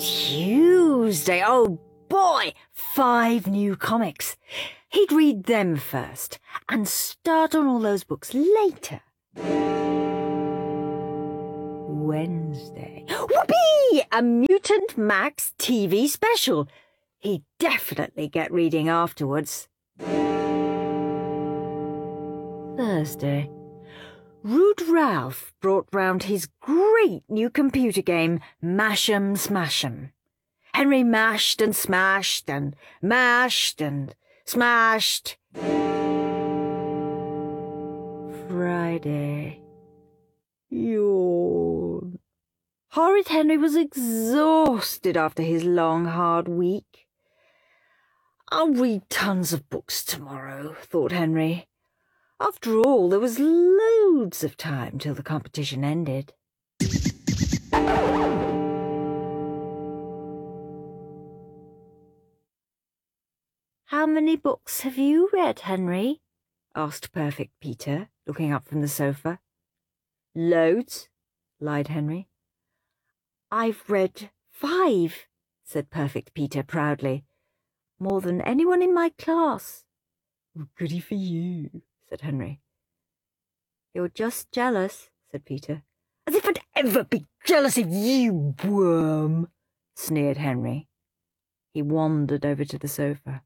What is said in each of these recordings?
Tuesday. Oh, boy! 5 new comics. He'd read them first and start on all those books later. Wednesday. Whoopee! A Mutant Max TV special. He'd definitely get reading afterwards. Thursday. Rude Ralph brought round his great new computer game, Mash'em Smash'em. Henry mashed and smashed and mashed and smashed. Friday. Yawn. Horrid Henry was exhausted after his long, hard week. I'll read tons of books tomorrow, thought Henry. After all, there was loads of time till the competition ended. How many books have you read, Henry? Asked Perfect Peter, looking up from the sofa. Loads, lied Henry. I've read 5, said Perfect Peter proudly. More than anyone in my class. Goody for you, said Henry. You're just jealous, said Peter. As if I'd ever be jealous of you, worm, sneered Henry. He wandered over to the sofa.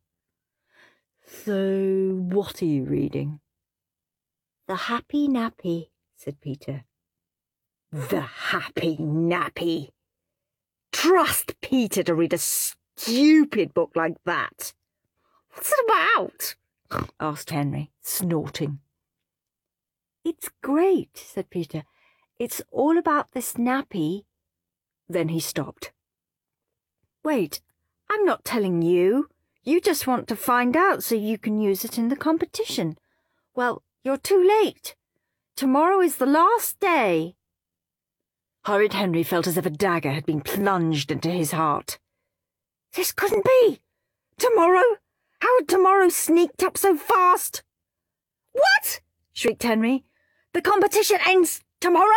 So, what are you reading? The Happy Nappy, said Peter. The Happy Nappy. Trust Peter to read a stupid book like that. What's it about? Asked Henry, snorting. It's great, said Peter. It's all about this nappy. Then he stopped. Wait, I'm not telling you. You just want to find out so you can use it in the competition. Well, you're too late. Tomorrow is the last day. Horrid Henry felt as if a dagger had been plunged into his heart. This couldn't be. Tomorrow? How had tomorrow sneaked up so fast? What? Shrieked Henry. The competition ends tomorrow?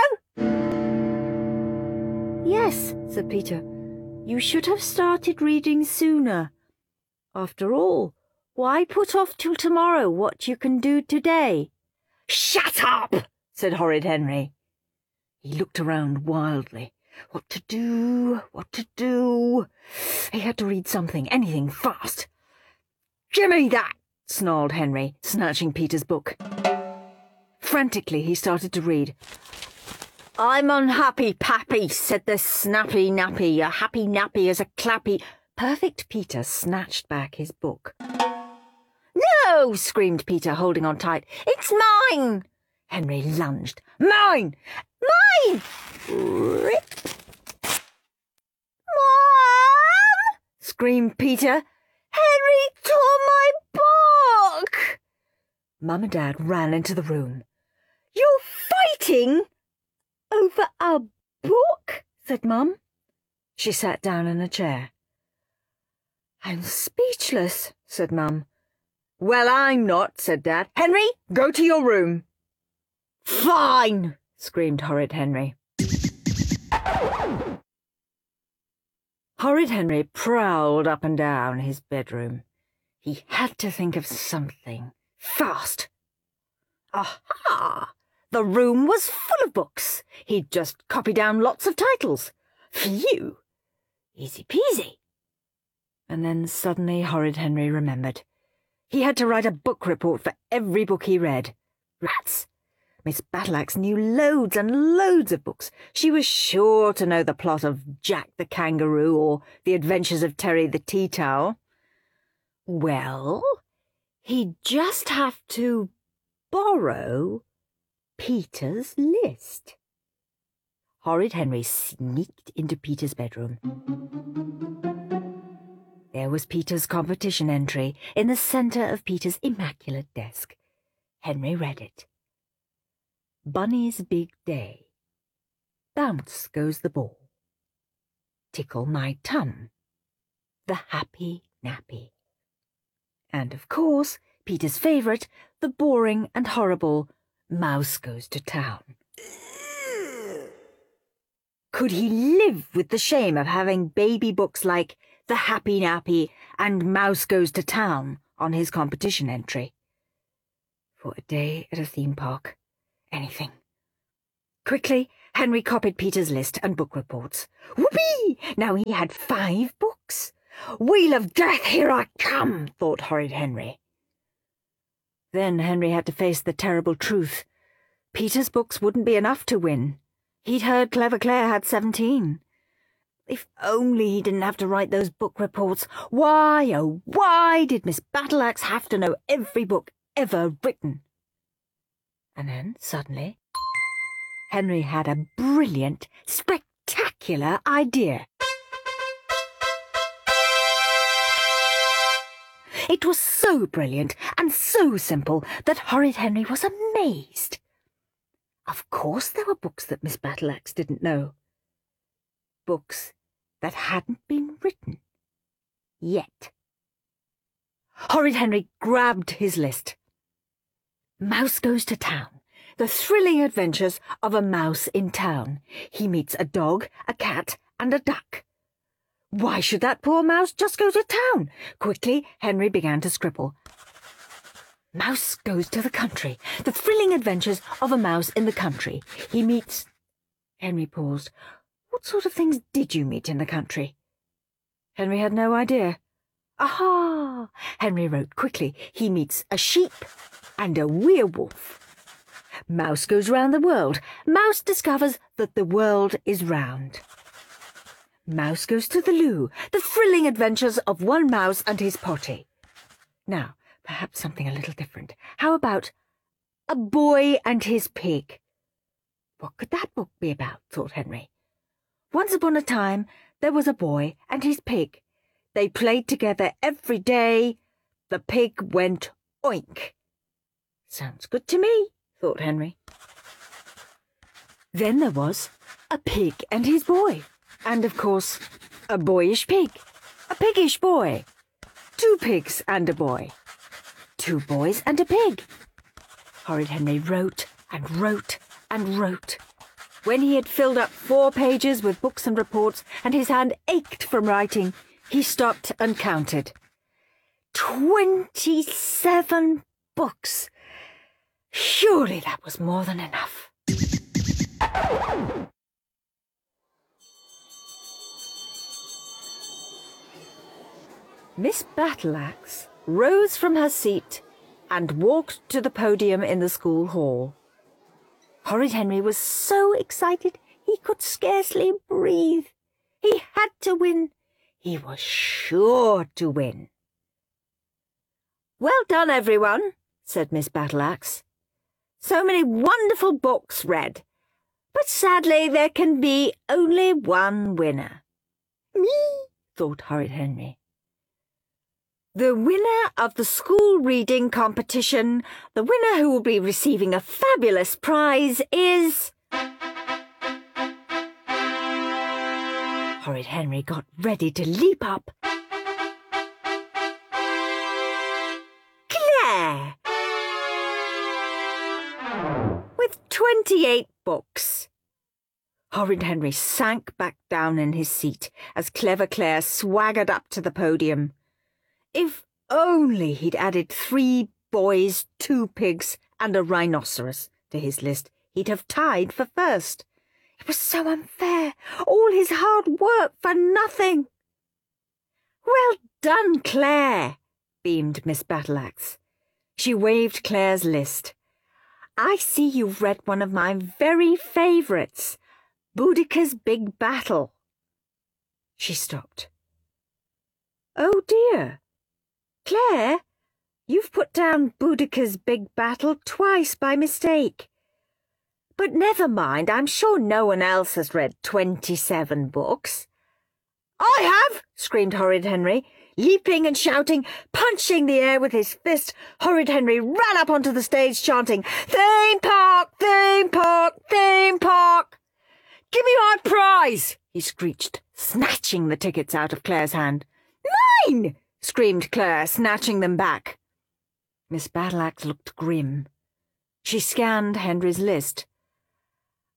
Yes, said Peter. You should have started reading sooner. After all, why put off till tomorrow what you can do today? Shut up, said Horrid Henry. He looked around wildly. What to do? What to do? He had to read something, anything, fast. Gimme that, snarled Henry, snatching Peter's book. Frantically, he started to read. I'm unhappy, Pappy, said the snappy nappy. A happy nappy is a clappy. Perfect Peter snatched back his book. No, screamed Peter, holding on tight. It's mine! Henry lunged. Mine! Mine! Rip! Mom! Screamed Peter. Henry tore my book! Mum and Dad ran into the room. You're fighting over a book? Said Mum. She sat down in a chair. I'm speechless, said Mum. Well, I'm not, said Dad. Henry, go to your room. Fine, screamed Horrid Henry. Horrid Henry prowled up and down his bedroom. He had to think of something. Fast. Aha! The room was full of books. He'd just copy down lots of titles. Phew! Easy peasy. And then suddenly Horrid Henry remembered. He had to write a book report for every book he read. Rats! Miss Battleaxe knew loads and loads of books. She was sure to know the plot of Jack the Kangaroo or The Adventures of Terry the Tea Towel. Well, he'd just have to borrow Peter's list. Horrid Henry sneaked into Peter's bedroom. There was Peter's competition entry in the centre of Peter's immaculate desk. Henry read it. Bunny's big day. Bounce goes the ball. Tickle my tum. The happy nappy. And, of course, Peter's favourite, the boring and horrible Mouse Goes to Town. Could he live with the shame of having baby books like The Happy Nappy and Mouse Goes to Town on his competition entry? For a day at a theme park. Anything. Quickly, Henry copied Peter's list and book reports. Whoopee! Now he had 5 books. Wheel of Death, here I come, thought horrid Henry. Then Henry had to face the terrible truth. Peter's books wouldn't be enough to win. He'd heard Clever Claire had 17. If only he didn't have to write those book reports. Why, oh why did Miss Battleaxe have to know every book ever written? And then, suddenly, Henry had a brilliant, spectacular idea. It was so brilliant and so simple that horrid Henry was amazed. Of course there were books that Miss Battleaxe didn't know. Books that hadn't been written. Yet. Horrid Henry grabbed his list. Mouse Goes to Town. The thrilling adventures of a mouse in town. He meets a dog, a cat, and a duck. Why should that poor mouse just go to town? Quickly, Henry began to scribble. Mouse Goes to the Country. The thrilling adventures of a mouse in the country. He meets... Henry paused. What sort of things did you meet in the country? Henry had no idea. Aha! Henry wrote quickly. He meets a sheep and a werewolf. Mouse goes round the world. Mouse discovers that the world is round. Mouse Goes to the Loo. The thrilling adventures of one mouse and his potty. Now, perhaps something a little different. How about A Boy and His Pig? What could that book be about, thought Henry. Once upon a time, there was a boy and his pig. They played together every day. The pig went oink. Sounds good to me, thought Henry. Then there was A Pig and His Boy. And, of course, a boyish pig. A piggish boy. 2 pigs and a boy. 2 boys and a pig. Horrid Henry wrote and wrote and wrote. When he had filled up 4 pages with books and reports and his hand ached from writing, he stopped and counted. 27 books. Surely that was more than enough. Miss Battleaxe rose from her seat and walked to the podium in the school hall. Horrid Henry was so excited he could scarcely breathe. He had to win. He was sure to win. Well done, everyone, said Miss Battleaxe. So many wonderful books read. But sadly there can be only one winner. Me, thought horrid Henry. The winner of the school reading competition, the winner who will be receiving a fabulous prize is... Horrid Henry got ready to leap up. Claire! With 28 books. Horrid Henry sank back down in his seat as Clever Claire swaggered up to the podium. If only he'd added 3 boys, 2 pigs, and a rhinoceros to his list, he'd have tied for first. It was so unfair, all his hard work for nothing. Well done, Claire, beamed Miss Battleaxe. She waved Claire's list. I see you've read one of my very favourites, Boudicca's Big Battle. She stopped. Oh dear. Claire, you've put down Boudicca's Big Battle twice by mistake. But never mind, I'm sure no one else has read 27 books. I have, screamed horrid Henry. Leaping and shouting, punching the air with his fist, horrid Henry ran up onto the stage chanting, Theme Park, Theme Park, Theme Park. Give me my prize, he screeched, snatching the tickets out of Claire's hand. Mine! Screamed Claire, snatching them back. Miss Battleaxe looked grim. She scanned Henry's list.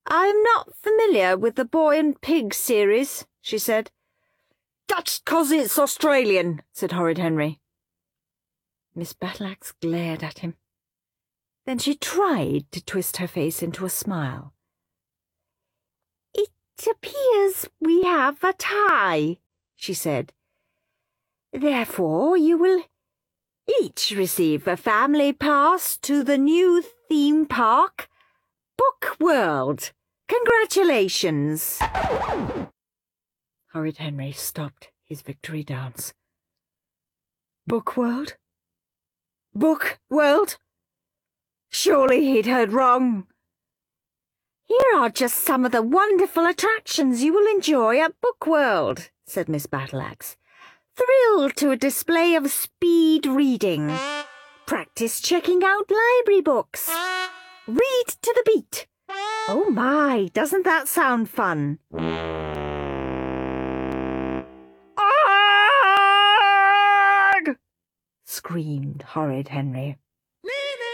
I'm not familiar with the Boy and Pig series, she said. That's 'cause it's Australian, said Horrid Henry. Miss Battleaxe glared at him. Then she tried to twist her face into a smile. It appears we have a tie, she said. Therefore you will each receive a family pass to the new theme park, Book World. Congratulations. Horrid Henry stopped his victory dance. Book World? Book World? Surely he'd heard wrong. Here are just some of the wonderful attractions you will enjoy at Book World, said Miss Battleaxe. Thrilled to a display of speed reading. Practice checking out library books. Read to the beat. Oh my, doesn't that sound fun? Arg! Screamed Horrid Henry.